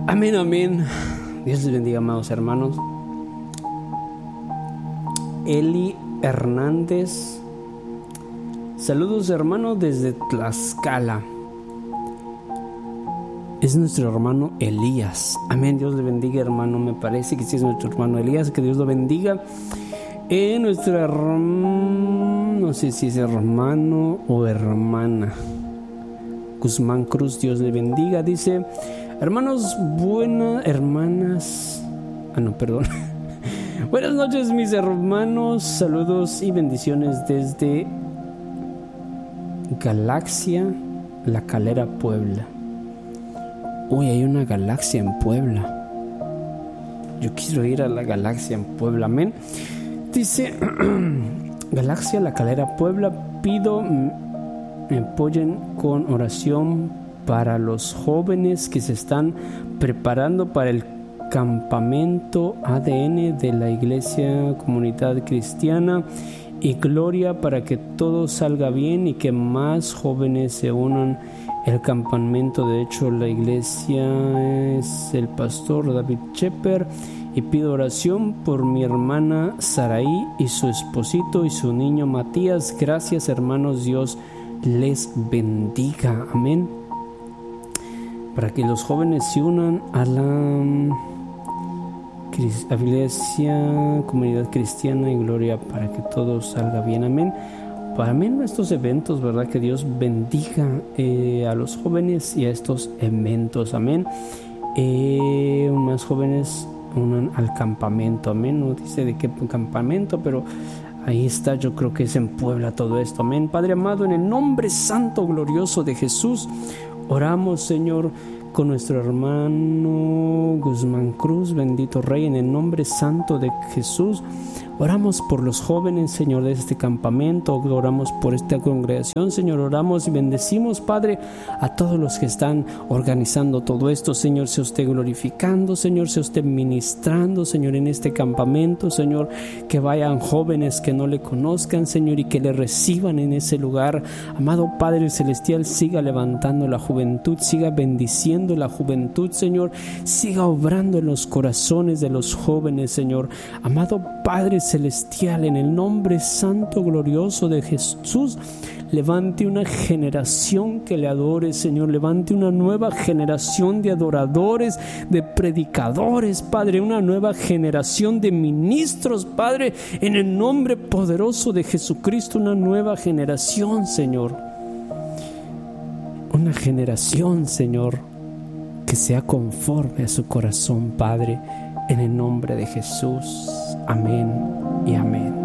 Amén, amén. Dios les bendiga, amados hermanos. Eli Hernández. Saludos, hermanos, desde Tlaxcala. Es nuestro hermano Elías. Amén. Dios le bendiga, hermano. Me parece que sí es nuestro hermano Elías. Que Dios lo bendiga. Nuestro hermano, no sé si es hermano o hermana, Guzmán Cruz. Dios le bendiga. Dice: hermanos, buenas noches, mis hermanos. Saludos y bendiciones desde Galaxia, La Calera, Puebla. Uy, hay una Galaxia en Puebla. Yo quiero ir a la Galaxia en Puebla. Amén. Dice: Galaxia, La Calera, Puebla. Pido me apoyen con oración para los jóvenes que se están preparando para el campamento ADN de la Iglesia Comunidad Cristiana y Gloria, para que todo salga bien y que más jóvenes se unan al campamento. De hecho, la iglesia es el pastor David Shepherd, y pido oración por mi hermana Saraí y su esposito y su niño Matías. Gracias, hermanos. Dios les bendiga. Amén. Para que los jóvenes se unan a la Iglesia Comunidad Cristiana y Gloria, para que todo salga bien. Amén. Para mí, en estos eventos, ¿verdad? Que Dios bendiga a los jóvenes y a estos eventos. Amén. Más jóvenes unan al campamento. Amén. No dice de qué campamento, pero ahí está. Yo creo que es en Puebla todo esto. Amén. Padre amado, en el nombre santo, glorioso de Jesús, oramos, Señor, con nuestro hermano Guzmán Cruz. Bendito Rey, en el nombre santo de Jesús, oramos por los jóvenes, Señor, de este campamento. Oramos por esta congregación, Señor. Oramos y bendecimos, Padre, a todos los que están organizando todo esto. Señor, sea usted glorificando, Señor, sea usted ministrando, Señor, en este campamento, Señor. Que vayan jóvenes que no le conozcan, Señor, y que le reciban en ese lugar. Amado Padre Celestial, siga levantando la juventud, siga bendiciendo la juventud, Señor. Siga obrando en los corazones de los jóvenes, Señor. Amado Padre Celestial, en el nombre santo, glorioso de Jesús, levante una generación que le adore, Señor. Levante una nueva generación de adoradores, de predicadores, Padre. Una nueva generación de ministros, Padre. En el nombre poderoso de Jesucristo, una nueva generación, Señor. Una generación, Señor, que sea conforme a su corazón, Padre. En el nombre de Jesús. Amén y amén.